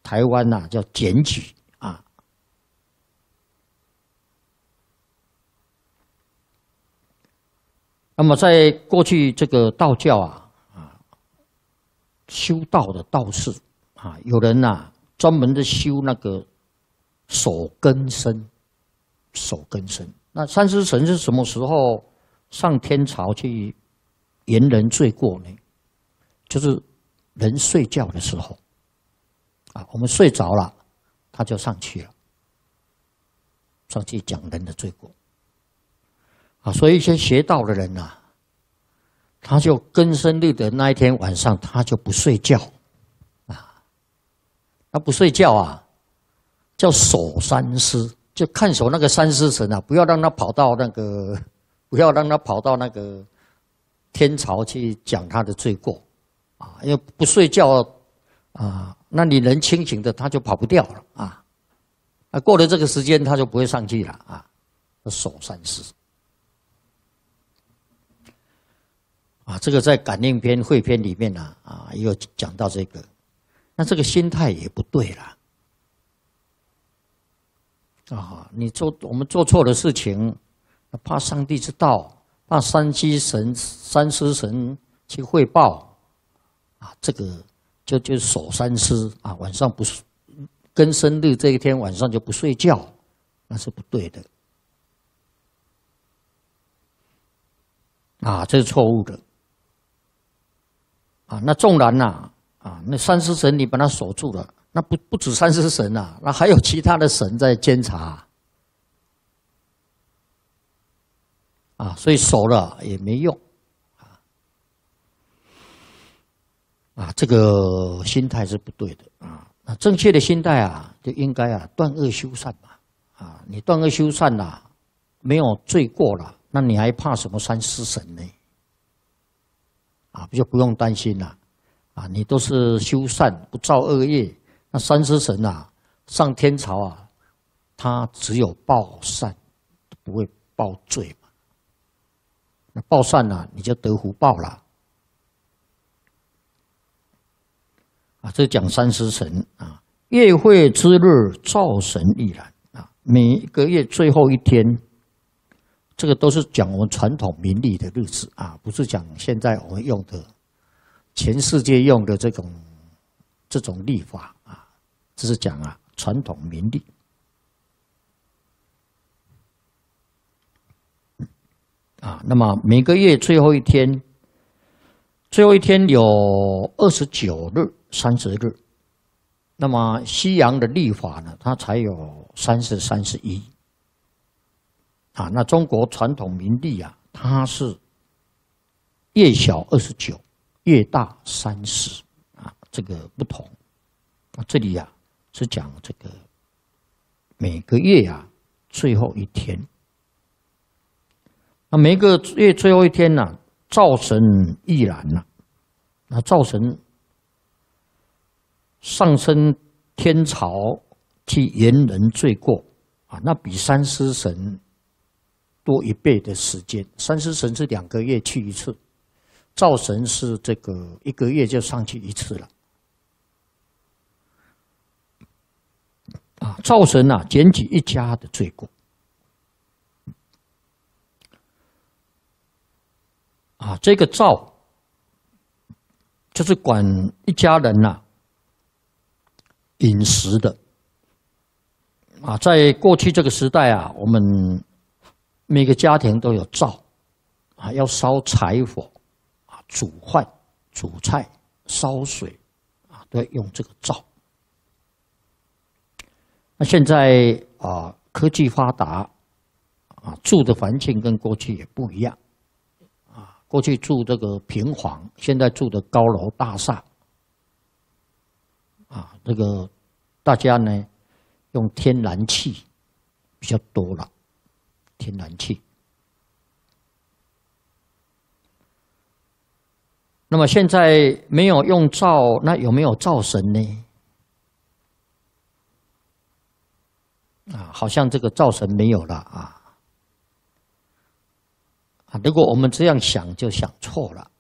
台湾呐叫检举啊。那么在过去这个道教修道的道士有人专门的修那个守根身，守根身。那三尸神是什么时候上天朝去言人罪过呢？就是人睡觉的时候我们睡着了，他就上去了，上去讲人的罪过所以一些邪道的人他就根生日的那一天晚上，他就不睡觉他不睡觉叫守三尸，就看守那个三尸神不要让他跑到那个，天朝去讲他的罪过因为不睡觉那你人清醒的他就跑不掉了过了这个时间他就不会上去了守三尸这个在感应篇、慧篇里面也有讲到这个。那这个心态也不对了我们做错的事情，怕上帝知道，怕三尸神去汇报这个就守三尸晚上不跟生日这一天晚上就不睡觉，那是不对的这是错误的那纵然那三尸神你把它守住了，那不止三尸神那还有其他的神在监察所以守了也没用这个心态是不对的那正确的心态就应该断恶修善嘛你断恶修善没有罪过了，那你还怕什么三尸神呢？就不用担心了你都是修善不造恶业，那三尸神上天朝他只有报善，不会报罪嘛。那报善你就得福报了这讲三尸神月会之日，灶神亦然每一个月最后一天，这个都是讲我们传统民历的日子不是讲现在我们用的全世界用的这种历法这是讲传统民历那么每个月最后一天有29日、30日，那么西洋的历法呢，它才有30、31那中国传统民历它是月小29。越大30这个不同这里是讲这个每个月最后一天。那每个月最后一天灶神亦然那灶神上升天朝去言人罪过那比三尸神多1倍的时间。三尸神是2个月去一次。灶神是这个1个月就上去一次了灶神检举一家的罪过这个灶就是管一家人饮食的在过去这个时代我们每个家庭都有灶要烧柴火煮饭、煮菜、烧水都要用这个灶。那现在科技发达住的环境跟过去也不一样过去住这个平房，现在住的高楼大厦这个大家呢用天然气比较多了，天然气。那么现在没有用灶，那有没有灶神呢？好像这个灶神没有了如果我们这样想，就想错了